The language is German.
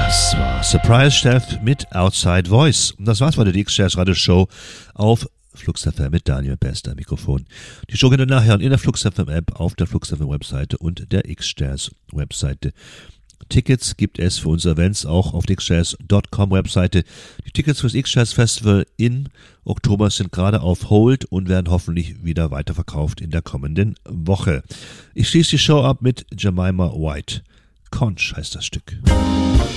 Das war Surprise Chef mit Outside Voice. Und das war's bei der X-Jazz Radio Show auf Flux FM mit Daniel Bester Mikrofon. Die Show könnt ihr nachhören in der Flux FM App, auf der Flux FM Webseite und der X-Jazz Webseite. Tickets gibt es für unsere Events auch auf der xjazz.com Webseite. Die Tickets fürs X-Jazz Festival in Oktober sind gerade auf Hold und werden hoffentlich wieder weiterverkauft in der kommenden Woche. Ich schließe die Show ab mit Jemima White. Conch heißt das Stück.